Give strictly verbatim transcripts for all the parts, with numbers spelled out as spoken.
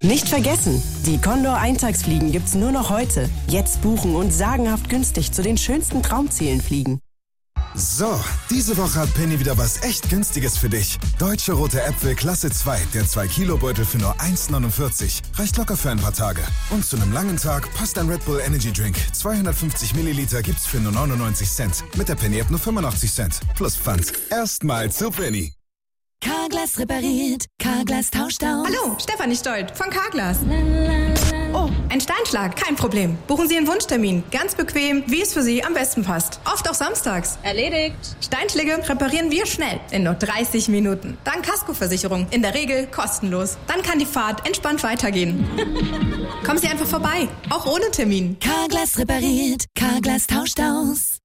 Nicht vergessen, die Condor Eintagsfliegen gibt's nur noch heute. Jetzt buchen und sagenhaft günstig zu den schönsten Traumzielen fliegen. So, diese Woche hat Penny wieder was echt Günstiges für dich. Deutsche Rote Äpfel Klasse zwei, der zwei Kilo Beutel für nur eins neunundvierzig. Reicht locker für ein paar Tage. Und zu einem langen Tag passt ein Red Bull Energy Drink. zweihundertfünfzig Milliliter gibt's für nur neunundneunzig Cent. Mit der Penny App nur fünfundachtzig Cent. Plus Pfand. Erstmal zu Penny. Carglass repariert, Carglass tauscht aus. Hallo, Stefanie Stolt von Carglass. Oh, ein Steinschlag, kein Problem. Buchen Sie einen Wunschtermin. Ganz bequem, wie es für Sie am besten passt. Oft auch samstags. Erledigt. Steinschläge reparieren wir schnell, in nur dreißig Minuten. Dank Kaskoversicherung, in der Regel kostenlos. Dann kann die Fahrt entspannt weitergehen. Kommen Sie einfach vorbei, auch ohne Termin. Carglass repariert, Carglass tauscht aus.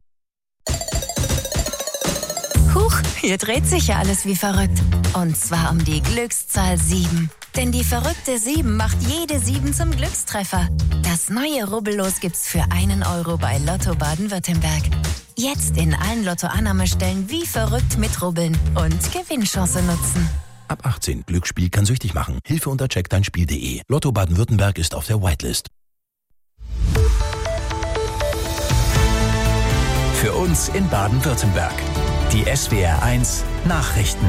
Huch, hier dreht sich ja alles wie verrückt. Und zwar um die Glückszahl sieben. Denn die verrückte sieben macht jede sieben zum Glückstreffer. Das neue Rubbellos gibt's für einen Euro bei Lotto Baden-Württemberg. Jetzt in allen Lotto-Annahmestellen wie verrückt mitrubbeln und Gewinnchance nutzen. Ab achtzehn. Glücksspiel kann süchtig machen. Hilfe unter check dein spiel punkt de. Lotto Baden-Württemberg ist auf der Whitelist. Für uns in Baden-Württemberg. Die S W R eins Nachrichten.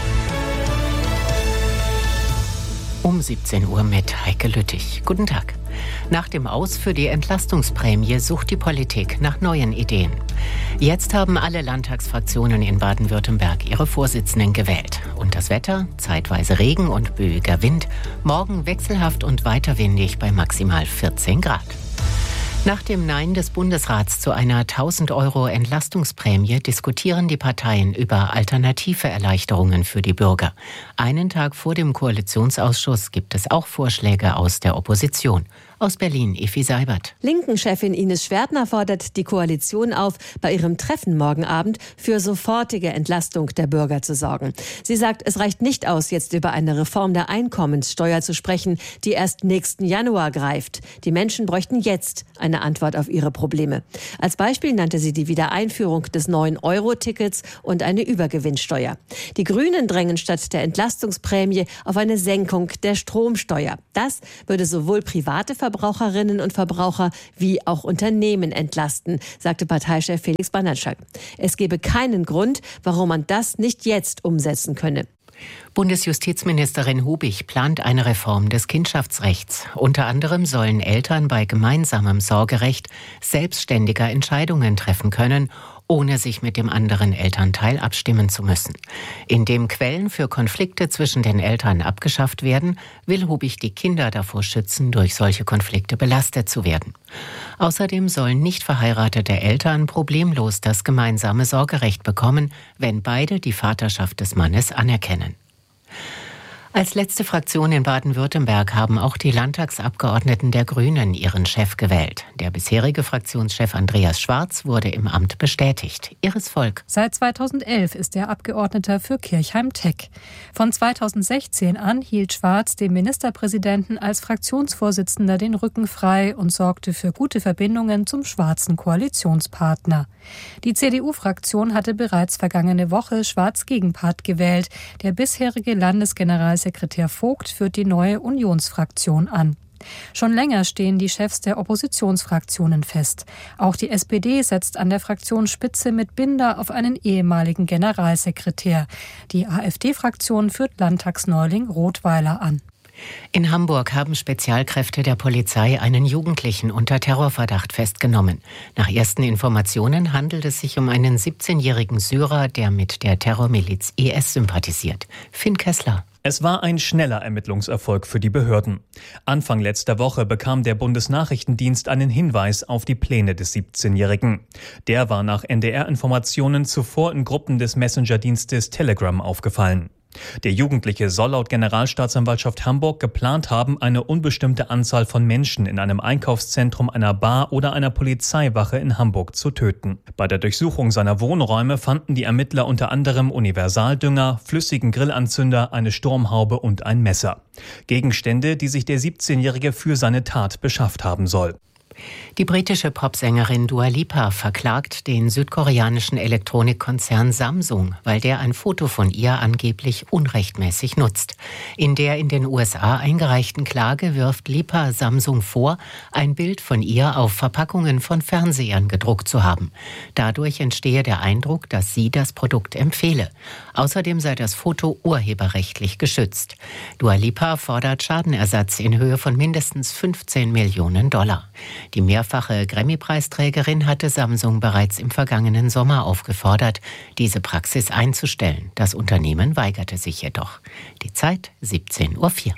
Um siebzehn Uhr mit Heike Lüttich. Guten Tag. Nach dem Aus für die Entlastungsprämie sucht die Politik nach neuen Ideen. Jetzt haben alle Landtagsfraktionen in Baden-Württemberg ihre Vorsitzenden gewählt. Und das Wetter? Zeitweise Regen und böiger Wind. Morgen wechselhaft und weiter windig bei maximal vierzehn Grad. Nach dem Nein des Bundesrats zu einer tausend Euro Entlastungsprämie diskutieren die Parteien über alternative Erleichterungen für die Bürger. Einen Tag vor dem Koalitionsausschuss gibt es auch Vorschläge aus der Opposition. Aus Berlin, Effi Seibert. Linken-Chefin Ines Schwertner fordert die Koalition auf, bei ihrem Treffen morgen Abend für sofortige Entlastung der Bürger zu sorgen. Sie sagt, es reicht nicht aus, jetzt über eine Reform der Einkommenssteuer zu sprechen, die erst nächsten Januar greift. Die Menschen bräuchten jetzt eine Antwort auf ihre Probleme. Als Beispiel nannte sie die Wiedereinführung des neun Euro Tickets und eine Übergewinnsteuer. Die Grünen drängen statt der Entlastungsprämie auf eine Senkung der Stromsteuer. Das würde sowohl private Verbraucherinnen und Verbraucher wie auch Unternehmen entlasten, sagte Parteichef Felix Banatschak. Es gebe keinen Grund, warum man das nicht jetzt umsetzen könne. Bundesjustizministerin Hubig plant eine Reform des Kindschaftsrechts. Unter anderem sollen Eltern bei gemeinsamem Sorgerecht selbstständiger Entscheidungen treffen können, ohne sich mit dem anderen Elternteil abstimmen zu müssen. Indem Quellen für Konflikte zwischen den Eltern abgeschafft werden, will Hubig die Kinder davor schützen, durch solche Konflikte belastet zu werden. Außerdem sollen nicht verheiratete Eltern problemlos das gemeinsame Sorgerecht bekommen, wenn beide die Vaterschaft des Mannes anerkennen. Als letzte Fraktion in Baden-Württemberg haben auch die Landtagsabgeordneten der Grünen ihren Chef gewählt. Der bisherige Fraktionschef Andreas Schwarz wurde im Amt bestätigt. Iris Volk. Seit zweitausendelf ist er Abgeordneter für Kirchheim-Teck. Von zweitausendsechzehn an hielt Schwarz dem Ministerpräsidenten als Fraktionsvorsitzender den Rücken frei und sorgte für gute Verbindungen zum schwarzen Koalitionspartner. Die C D U-Fraktion hatte bereits vergangene Woche Schwarz-Gegenpart gewählt. Der bisherige Landesgeneralsekretär Sekretär Vogt führt die neue Unionsfraktion an. Schon länger stehen die Chefs der Oppositionsfraktionen fest. Auch die S P D setzt an der Fraktionsspitze mit Binder auf einen ehemaligen Generalsekretär. Die AfD-Fraktion führt Landtagsneuling Rothweiler an. In Hamburg haben Spezialkräfte der Polizei einen Jugendlichen unter Terrorverdacht festgenommen. Nach ersten Informationen handelt es sich um einen siebzehnjährigen Syrer, der mit der Terrormiliz I S sympathisiert. Finn Kessler. Es war ein schneller Ermittlungserfolg für die Behörden. Anfang letzter Woche bekam der Bundesnachrichtendienst einen Hinweis auf die Pläne des siebzehnjährigen. Der war nach N D R-Informationen zuvor in Gruppen des Messenger-Dienstes Telegram aufgefallen. Der Jugendliche soll laut Generalstaatsanwaltschaft Hamburg geplant haben, eine unbestimmte Anzahl von Menschen in einem Einkaufszentrum, einer Bar oder einer Polizeiwache in Hamburg zu töten. Bei der Durchsuchung seiner Wohnräume fanden die Ermittler unter anderem Universaldünger, flüssigen Grillanzünder, eine Sturmhaube und ein Messer. Gegenstände, die sich der siebzehnjährige für seine Tat beschafft haben soll. Die britische Popsängerin Dua Lipa verklagt den südkoreanischen Elektronikkonzern Samsung, weil der ein Foto von ihr angeblich unrechtmäßig nutzt. In der in den U S A eingereichten Klage wirft Lipa Samsung vor, ein Bild von ihr auf Verpackungen von Fernsehern gedruckt zu haben. Dadurch entstehe der Eindruck, dass sie das Produkt empfehle. Außerdem sei das Foto urheberrechtlich geschützt. Dua Lipa fordert Schadenersatz in Höhe von mindestens fünfzehn Millionen Dollar. Die mehrfache Grammy-Preisträgerin hatte Samsung bereits im vergangenen Sommer aufgefordert, diese Praxis einzustellen. Das Unternehmen weigerte sich jedoch. Die Zeit siebzehn Uhr vier.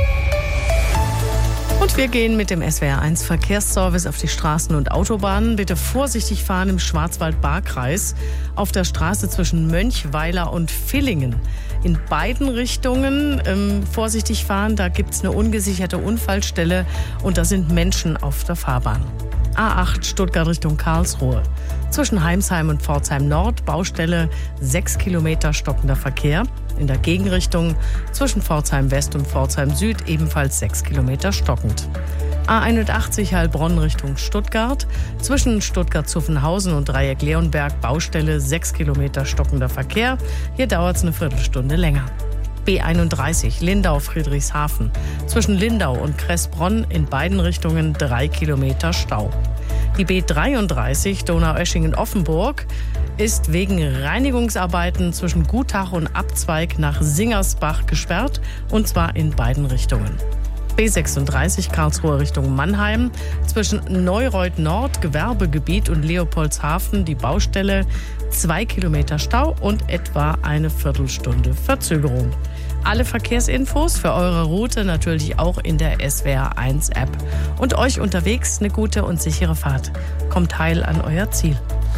Und wir gehen mit dem S W R eins Verkehrsservice auf die Straßen und Autobahnen. Bitte vorsichtig fahren im Schwarzwald-Baar-Kreis auf der Straße zwischen Mönchweiler und Villingen. In beiden Richtungen ähm, vorsichtig fahren, da gibt es eine ungesicherte Unfallstelle und da sind Menschen auf der Fahrbahn. A acht Stuttgart Richtung Karlsruhe. Zwischen Heimsheim und Pforzheim Nord, Baustelle, sechs Kilometer stockender Verkehr. In der Gegenrichtung zwischen Pforzheim West und Pforzheim Süd ebenfalls sechs Kilometer stockend. A einundachtzig Heilbronn Richtung Stuttgart. Zwischen Stuttgart-Zuffenhausen und Dreieck Leonberg, Baustelle, sechs Kilometer stockender Verkehr. Hier dauert es eine Viertelstunde länger. B einunddreißig Lindau-Friedrichshafen. Zwischen Lindau und Kressbronn in beiden Richtungen drei Kilometer Stau. Die B dreiunddreißig Donaueschingen-Offenburg ist wegen Reinigungsarbeiten zwischen Gutach und Abzweig nach Singersbach gesperrt, und zwar in beiden Richtungen. B sechsunddreißig Karlsruhe Richtung Mannheim. Zwischen Neureuth Nord, Gewerbegebiet und Leopoldshafen die Baustelle, zwei Kilometer Stau und etwa eine Viertelstunde Verzögerung. Alle Verkehrsinfos für eure Route natürlich auch in der S W R eins App. Und euch unterwegs eine gute und sichere Fahrt. Kommt heil an euer Ziel.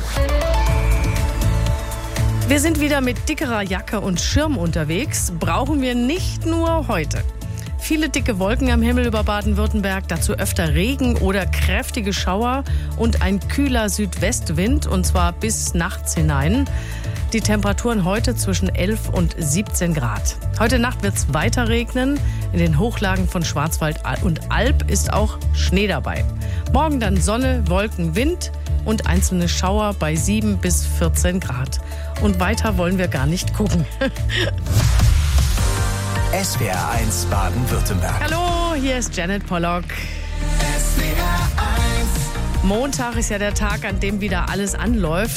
Wir sind wieder mit dickerer Jacke und Schirm unterwegs. Brauchen wir nicht nur heute. Viele dicke Wolken am Himmel über Baden-Württemberg, dazu öfter Regen oder kräftige Schauer und ein kühler Südwestwind, und zwar bis nachts hinein. Die Temperaturen heute zwischen elf und siebzehn Grad. Heute Nacht wird es weiter regnen. In den Hochlagen von Schwarzwald und Alb ist auch Schnee dabei. Morgen dann Sonne, Wolken, Wind und einzelne Schauer bei sieben bis vierzehn Grad. Und weiter wollen wir gar nicht gucken. S W R eins Baden-Württemberg. Hallo, hier ist Janet Pollock. S W R eins. Montag ist ja der Tag, an dem wieder alles anläuft.